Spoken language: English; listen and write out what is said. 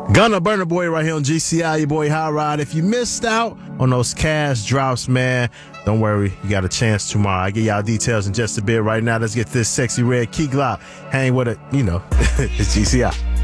Gunna Burna Boy right here on GCI, your boy Hot Rod. If you missed out on those cash drops, man, don't worry. You got a chance tomorrow. I'll get y'all details in just a bit. Right now, let's get this sexy red key glock. Hang with it. You know, it's GCI.